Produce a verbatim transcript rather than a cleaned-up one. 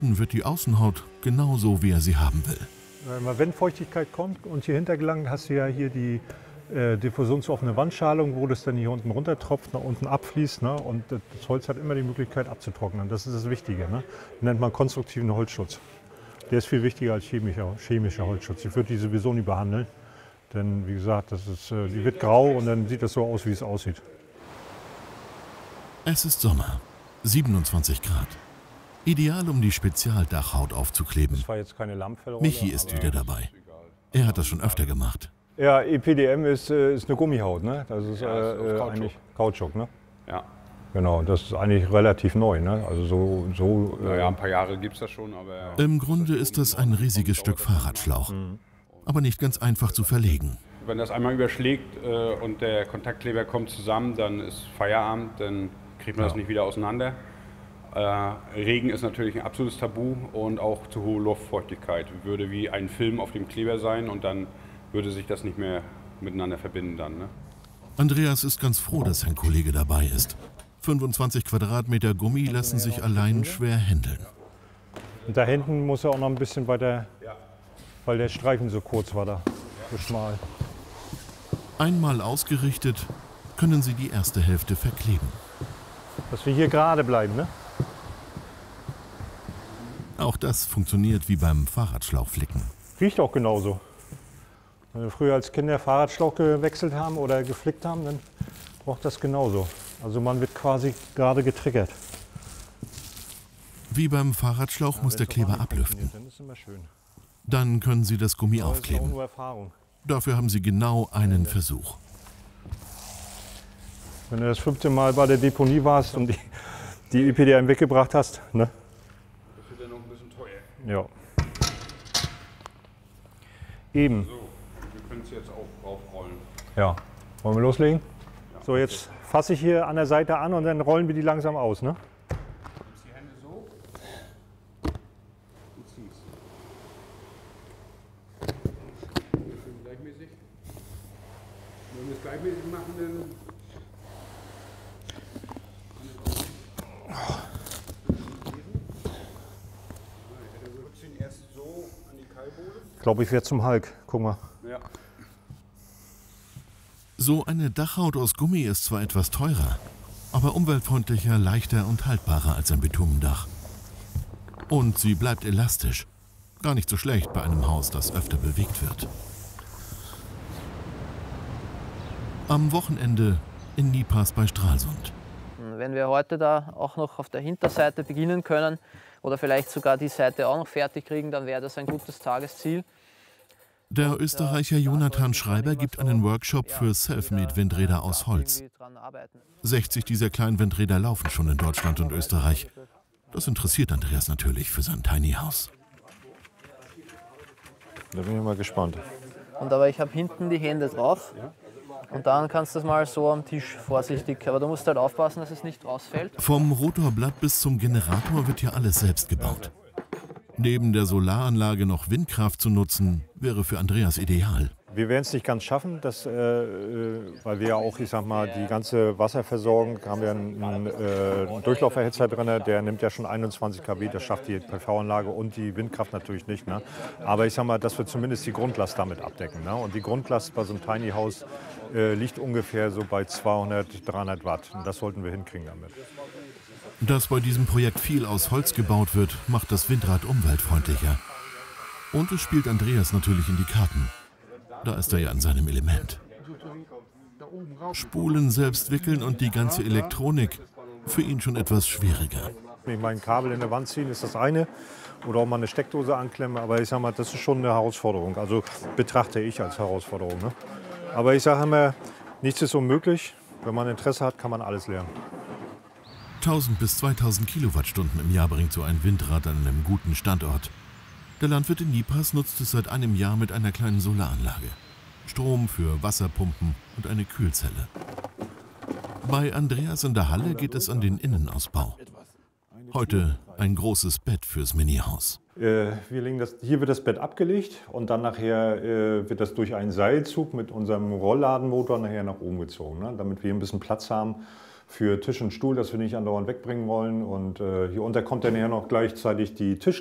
Unten wird die Außenhaut genauso, wie er sie haben will. Wenn Feuchtigkeit kommt und hier hintergelangt, hast du ja hier die äh, diffusionsoffene Wandschalung, wo das dann hier unten runtertropft, nach unten abfließt. Ne? Und das Holz hat immer die Möglichkeit abzutrocknen. Das ist das Wichtige. Ne? Das nennt man konstruktiven Holzschutz. Der ist viel wichtiger als chemischer, chemischer Holzschutz. Ich würde die sowieso nie behandeln. Denn wie gesagt, das ist, äh, die wird grau und dann sieht das so aus, wie es aussieht. Es ist Sommer, siebenundzwanzig Grad. Ideal, um die Spezialdachhaut aufzukleben. Das war jetzt keine Lammfellrolle, Michi ist wieder dabei. Er hat das schon öfter gemacht. Ja, E P D M ist, äh, ist eine Gummihaut, ne? Das ist, Ja, das ist äh, Kautschuk. eigentlich Kautschuk, ne? Ja. Genau, das ist eigentlich relativ neu, ne? Also so, so äh, Naja, ein paar Jahre gibt es das schon, aber... Im Grunde ist das ein riesiges Stück Fahrradschlauch. Aber nicht ganz einfach zu verlegen. Wenn das einmal überschlägt äh, und der Kontaktkleber kommt zusammen, dann ist Feierabend, dann kriegt man Ja. das nicht wieder auseinander. Äh, Regen ist natürlich ein absolutes Tabu und auch zu hohe Luftfeuchtigkeit. Würde wie ein Film auf dem Kleber sein und dann würde sich das nicht mehr miteinander verbinden dann. Ne? Andreas ist ganz froh, dass sein Kollege dabei ist. fünfundzwanzig Quadratmeter Gummi lassen sich allein schwer handeln. Und da hinten muss er auch noch ein bisschen weiter, weil der Streifen so kurz war da, so schmal. Einmal ausgerichtet, können sie die erste Hälfte verkleben. Dass wir hier gerade bleiben, ne? Auch das funktioniert wie beim Fahrradschlauchflicken. Riecht auch genauso. Wenn wir früher als Kinder Fahrradschlauch gewechselt haben oder geflickt haben, dann braucht das genauso. Also man wird quasi gerade getriggert. Wie beim Fahrradschlauch muss der Kleber ablüften. Dann ist immer schön. Dann können sie das Gummi Aber das ist auch aufkleben. nur Erfahrung. Dafür haben sie genau einen Versuch. Wenn du das fünfte Mal bei der Deponie warst und die, die E P D M weggebracht hast, ne? Das wird dann noch ein bisschen teuer. Ja. Eben. So, wir können es jetzt auch draufrollen. Ja. Wollen wir loslegen? So, jetzt fasse ich hier an der Seite an und dann rollen wir die langsam aus, ne? Du nimmst die Hände so und ziehst. Schön gleichmäßig. Wenn wir es gleichmäßig machen, dann... Erst so an die Keilbohle. Ich glaube, ich werde zum Hulk. Guck mal. Ja. So eine Dachhaut aus Gummi ist zwar etwas teurer, aber umweltfreundlicher, leichter und haltbarer als ein Betondach. Und sie bleibt elastisch. Gar nicht so schlecht bei einem Haus, das öfter bewegt wird. Am Wochenende in Nipas bei Stralsund. Wenn wir heute da auch noch auf der Hinterseite beginnen können oder vielleicht sogar die Seite auch noch fertig kriegen, dann wäre das ein gutes Tagesziel. Der Österreicher Jonathan Schreiber gibt einen Workshop für Selfmade-Windräder aus Holz. sechzig dieser kleinen Windräder laufen schon in Deutschland und Österreich. Das interessiert Andreas natürlich für sein Tiny House. Da bin ich mal gespannt. Und aber ich habe hinten die Hände drauf. Und dann kannst du das mal so am Tisch vorsichtig, aber du musst halt aufpassen, dass es nicht rausfällt. Vom Rotorblatt bis zum Generator wird hier alles selbst gebaut. Neben der Solaranlage noch Windkraft zu nutzen, wäre für Andreas ideal. Wir werden es nicht ganz schaffen, das, äh, weil wir ja auch, ich sag mal, die ganze Wasserversorgung, haben wir einen, einen äh, Durchlauferhitzer drin, der nimmt ja schon einundzwanzig Kilowatt, das schafft die P V-Anlage und die Windkraft natürlich nicht. Ne? Aber ich sag mal, dass wir zumindest die Grundlast damit abdecken. Ne? Und die Grundlast bei so einem Tiny House äh, liegt ungefähr so bei zweihundert, dreihundert Watt. Und das sollten wir hinkriegen damit. Dass bei diesem Projekt viel aus Holz gebaut wird, macht das Windrad umweltfreundlicher. Und es spielt Andreas natürlich in die Karten. Da ist er ja in seinem Element. Spulen selbst wickeln und die ganze Elektronik, für ihn schon etwas schwieriger. Ich meine, Kabel in der Wand ziehen ist das eine oder auch mal eine Steckdose anklemmen, aber ich sage mal, das ist schon eine Herausforderung. Also betrachte ich als Herausforderung. Ne? Aber ich sage immer, nichts ist unmöglich. Wenn man Interesse hat, kann man alles lernen. tausend bis zweitausend Kilowattstunden im Jahr bringt so ein Windrad an einem guten Standort. Der Landwirt in Nipas nutzt es seit einem Jahr mit einer kleinen Solaranlage. Strom für Wasserpumpen und eine Kühlzelle. Bei Andreas in der Halle geht es an den Innenausbau. Heute ein großes Bett fürs Minihaus. Äh, wir legen das, hier wird das Bett abgelegt und dann nachher äh, wird das durch einen Seilzug mit unserem Rollladenmotor nachher nach oben gezogen, ne? Damit wir ein bisschen Platz haben für Tisch und Stuhl, das wir nicht andauernd wegbringen wollen. Und äh, hier unter kommt dann ja noch gleichzeitig die Tisch